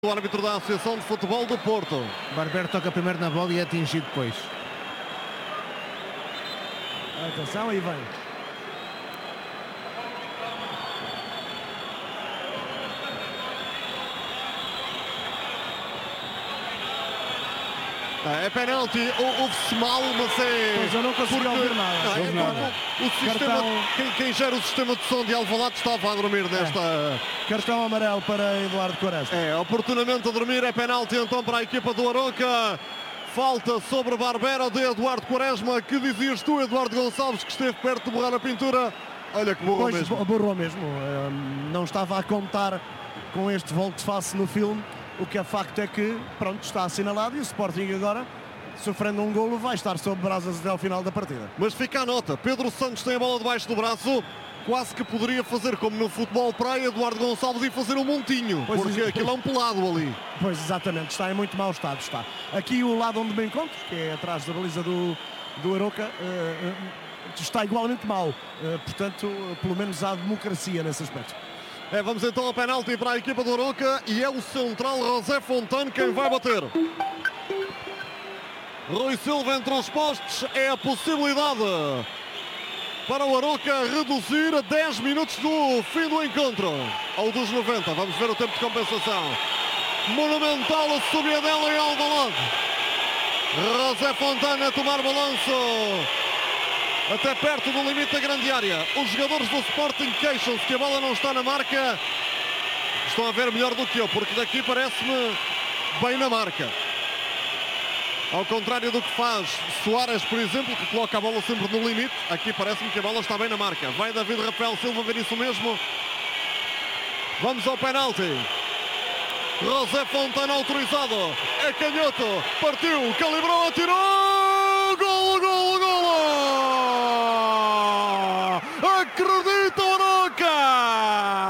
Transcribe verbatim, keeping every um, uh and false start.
O árbitro da Associação de Futebol do Porto. Barber toca primeiro na bola e é atingido depois. Atenção, aí vem. É penalti, houve-se mal, mas é... Pois eu não consegui porque, ouvir nada. Não, é nada. O, o sistema, Cartão... quem, quem gera o sistema de som de Alvalade estava a dormir nesta... É. Cartão amarelo para Eduardo Quaresma. É, oportunamente a dormir, é penalti então para a equipa do Arouca. Falta sobre Barbera de Eduardo Quaresma. Que dizias tu, Eduardo Gonçalves, que esteve perto de borrar a pintura? Olha que borrou pois, mesmo. Borrou mesmo. Não estava a contar com este volte-face no filme. O que é facto é que, pronto, está assinalado e o Sporting agora, sofrendo um golo, vai estar sob brasas até ao final da partida. Mas fica a nota, Pedro Santos tem a bola debaixo do braço, quase que poderia fazer como no futebol praia, Eduardo Gonçalves, e fazer um montinho, pois porque isso, aquilo é um pelado ali. Pois, exatamente, está em muito mau estado, está. Aqui o lado onde me encontro, que é atrás da baliza do, do Arouca, uh, uh, está igualmente mau, uh, portanto, uh, pelo menos há democracia nesse aspecto. É, vamos então ao penalti para a equipa do Arouca e é o central José Fontane quem vai bater. Rui Silva entre os postes, é a possibilidade para o Arouca reduzir a dez minutos do fim do encontro, ou dos noventa. Vamos ver o tempo de compensação. Monumental a subida dela em Alvalade. José Fontane a tomar balanço até perto do limite da grande área. Os jogadores do Sporting queixam-se que a bola não está na marca. Estão a ver melhor do que eu, porque daqui parece-me bem na marca. Ao contrário do que faz Soares, por exemplo, que coloca a bola sempre no limite. Aqui parece-me que a bola está bem na marca. Vai David Rafael Silva ver isso mesmo. Vamos ao penalti. José Fontane autorizado. É canhoto. Partiu, calibrou, atirou. Golo, golo, golo! Acredita